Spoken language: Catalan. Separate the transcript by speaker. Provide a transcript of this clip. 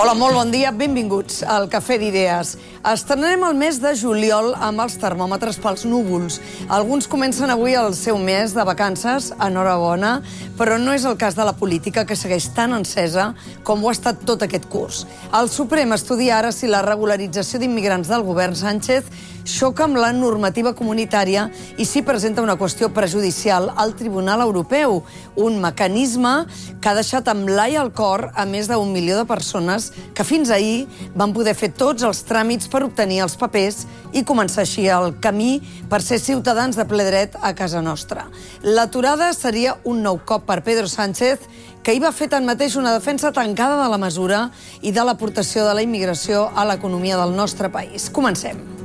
Speaker 1: Hola, molt bon dia, benvinguts al Cafè d'Idees. Estrenarem el mes de juliol amb els termòmetres pels núvols. Alguns comencen avui el seu mes de vacances, enhorabona, però no és el cas de la política, que segueix tan encesa com ho ha estat tot aquest curs. El Suprem estudia ara si la regularització d'immigrants del govern Sánchez xoca amb la normativa comunitària i si presenta una qüestió prejudicial al Tribunal Europeu, un mecanisme que ha deixat amb l'ai al cor a més d'1 milió de persones que fins ahir van poder fer tots els tràmits per obtenir els papers i començar així el camí per ser ciutadans de ple dret a casa nostra. L'aturada seria un nou cop per Pedro Sánchez, que hi va fer tanmateix una defensa tancada de la mesura i de l'aportació de la immigració a l'economia del nostre país. Comencem.